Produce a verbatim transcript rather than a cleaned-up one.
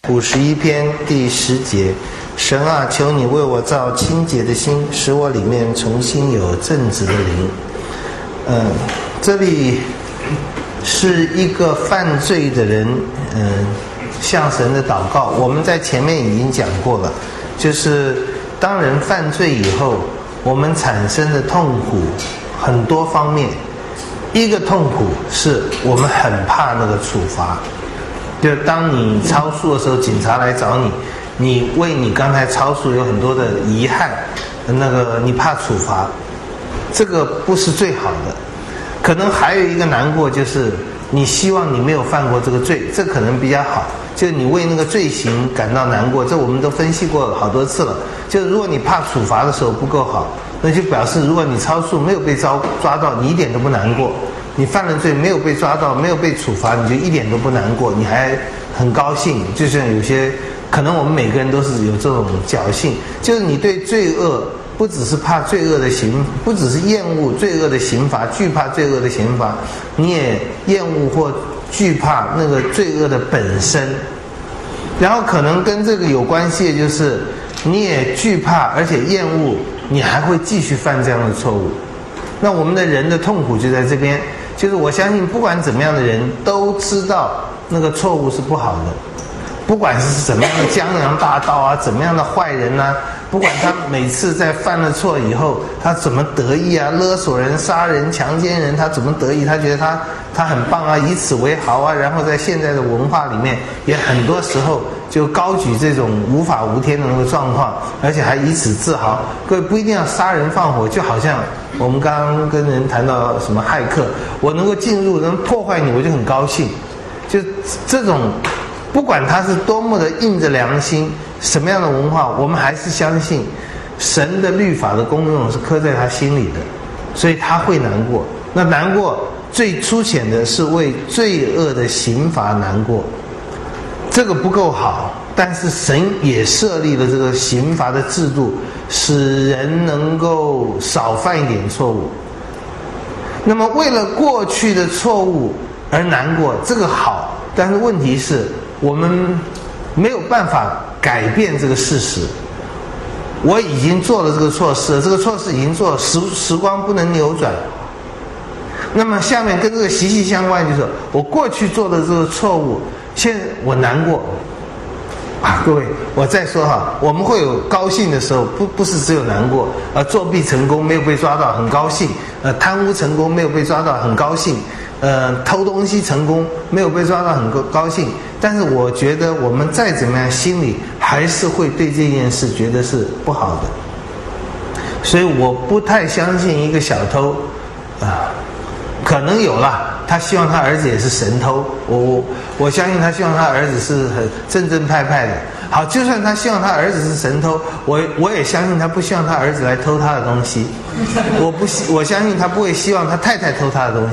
五十一篇第十节，神啊，求你为我造清洁的心，使我里面重新有正直的灵。嗯，这里是一个犯罪的人，嗯，向神的祷告。我们在前面已经讲过了，就是当人犯罪以后，我们产生的痛苦很多方面。一个痛苦是我们很怕那个处罚。就当你超速的时候，警察来找你，你为你刚才超速有很多的遗憾，那个你怕处罚，这个不是最好的。可能还有一个难过，就是你希望你没有犯过这个罪，这可能比较好。就你为那个罪行感到难过，这我们都分析过好多次了。就是如果你怕处罚的时候不够好，那就表示如果你超速没有被抓抓到，你一点都不难过。你犯了罪没有被抓到，没有被处罚，你就一点都不难过，你还很高兴。就像有些可能我们每个人都是有这种侥幸，就是你对罪恶不只是怕罪恶的刑，不只是厌恶罪恶的刑罚，惧怕罪恶的刑罚，你也厌恶或惧怕那个罪恶的本身。然后可能跟这个有关系的就是你也惧怕而且厌恶，你还会继续犯这样的错误。那我们的人的痛苦就在这边，就是我相信不管怎么样的人都知道那个错误是不好的，不管是怎么样的江洋大盗啊，怎么样的坏人啊，不管他每次在犯了错以后他怎么得意啊，勒索人、杀人、强奸人，他怎么得意，他觉得他他很棒啊，以此为豪啊。然后在现在的文化里面也很多时候就高举这种无法无天的那个状况，而且还以此自豪。各位不一定要杀人放火，就好像我们刚刚跟人谈到什么骇客，我能够进入能破坏你，我就很高兴。就这种不管他是多么的硬着良心，什么样的文化，我们还是相信神的律法的功用是刻在他心里的，所以他会难过。那难过最粗浅的是为罪恶的刑罚难过，这个不够好，但是神也设立了这个刑罚的制度，使人能够少犯一点错误。那么为了过去的错误而难过，这个好，但是问题是我们没有办法改变这个事实。我已经做了这个错事，这个错事已经做了，时时光不能扭转。那么下面跟这个息息相关，就是我过去做的这个错误，现在我难过啊。各位，我再说哈，我们会有高兴的时候，不不是只有难过。呃，作弊成功没有被抓到，很高兴；呃，贪污成功没有被抓到，很高兴；呃，偷东西成功没有被抓到，很高兴。但是我觉得我们再怎么样，心里还是会对这件事觉得是不好的。所以我不太相信一个小偷啊。可能有了，他希望他儿子也是神偷，我我我相信他希望他儿子是很正正派派的。好，就算他希望他儿子是神偷，我我也相信他不希望他儿子来偷他的东西。我不希我相信他不会希望他太太偷他的东西。